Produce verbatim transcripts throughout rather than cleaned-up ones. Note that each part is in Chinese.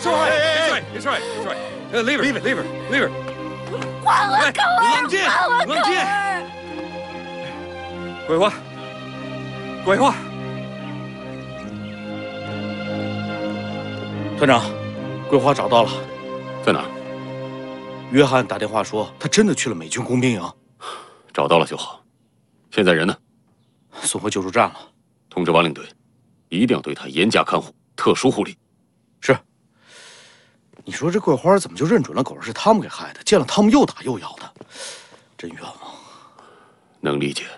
It's all right. It's all right. It's all right. It's all right. Uh, leave her. Leave it. Leave her. Leave her. 还我狗儿！ 冷静， 还我冷静。 狗儿！ 桂花，桂花。 团长，桂花找到了， 在哪儿？ 约翰打电话说，他真的去了美军工兵营。 找到了就好。现在人呢？ 送回救助站了。 通知王领队，一定要对他严加看护，特殊护理。 是。你说这桂花怎么就认准了狗儿是汤姆给害的？见了汤姆又打又咬的，真冤枉。 能理解。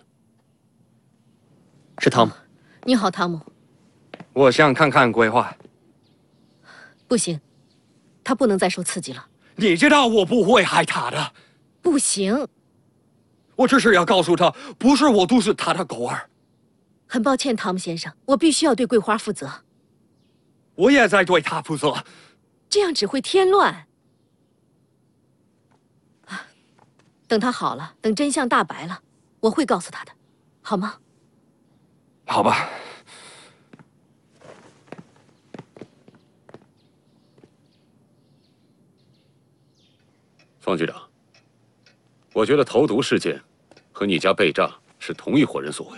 是汤姆。 你好，汤姆。 我想看看桂花。 不行，他不能再受刺激了。 你知道我不会害他的。 不行。 我只是要告诉他，不是我毒死他的狗儿。 很抱歉，汤姆先生，我必须要对桂花负责。 我也在对他负责。 这样只会添乱。等他好了，等真相大白了，我会告诉他的，好吗？ 好吧。 方局长，我觉得投毒事件和你家被炸是同一伙人所为。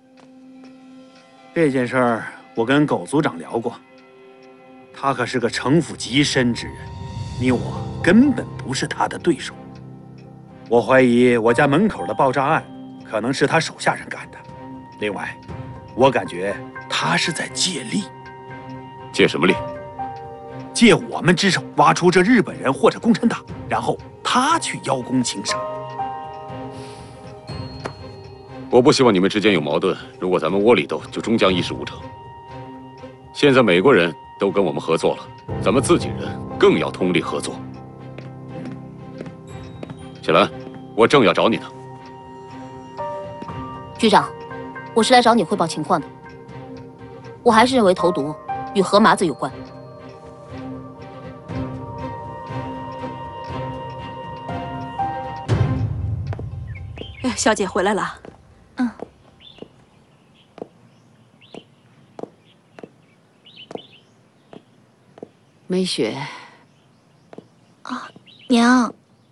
这件事儿我跟狗组长聊过，他可是个城府极深之人，你我根本不是他的对手。我怀疑我家门口的爆炸案可能是他手下人干的。另外，我感觉他是在借力。 借什么力？ 借我们之手挖出这日本人或者共产党，然后他去邀功请赏。 我不希望你们之间有矛盾，如果咱们窝里斗，就终将一事无成。现在美国人都跟我们合作了，咱们自己人更要通力合作。小兰，我正要找你呢。 局长，我是来找你汇报情况的。我还是认为投毒与何麻子有关。 哎，小姐回来了。 嗯。 梅雪。 啊，娘。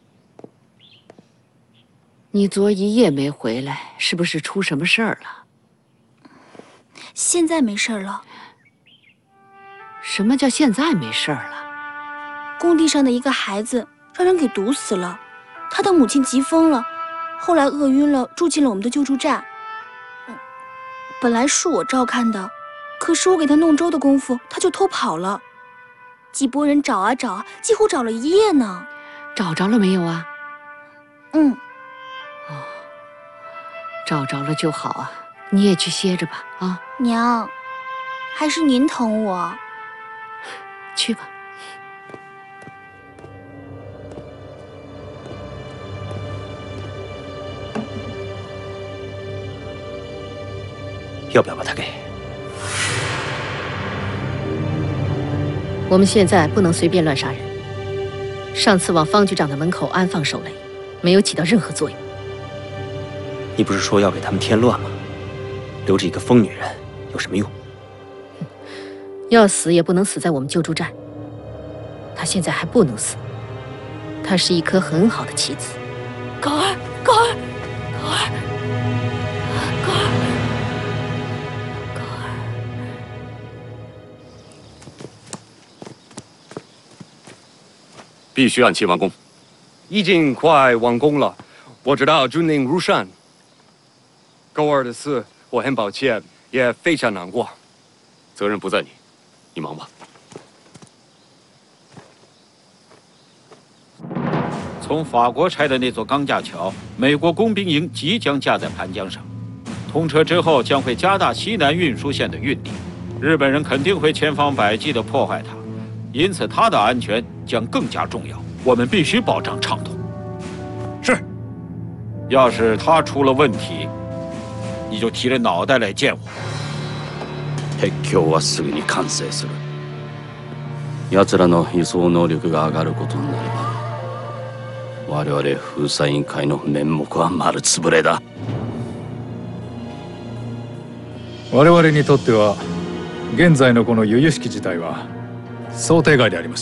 你昨一夜没回来，是不是出什么事儿了？ 现在没事了。 什么叫现在没事儿了？ 工地上的一个孩子让人给毒死了，他的母亲急疯了，后来饿晕了，住进了我们的救助站。本来是我照看的，可是我给他弄粥的功夫，他就偷跑了。几拨人找啊找啊，几乎找了一夜呢。 找着了没有啊？ 嗯。 哦，找着了就好啊，你也去歇着吧，啊。 娘，还是您疼我。 去吧。 要不要把他给？ 我们现在不能随便乱杀人。上次往方局长的门口安放手雷，没有起到任何作用。 你不是说要给他们添乱吗？留着一个疯女人有什么用？ 要死也不能死在我们救助站。她现在还不能死，她是一颗很好的棋子。 狗儿，狗儿，狗儿，狗儿，狗儿。 必须按期完工。 已经快完工了，我知道军令如山。狗儿的事，我很抱歉，也非常难过。 责任不在你，你忙吧。 从法国拆的那座钢架桥，美国工兵营即将架在盘江上。通车之后，将会加大西南运输线的运力。日本人肯定会千方百计地破坏它，因此它的安全将更加重要。我们必须保障畅通。 是。 要是它出了问题，你就提着脑袋来见我。 鉄橋はすぐに完成する。奴らの輸送能力が上がることになれば、我々封鎖委員会の面目は丸つぶれだ。 我々にとっては現在のこの由々しき事態は想定外でありました。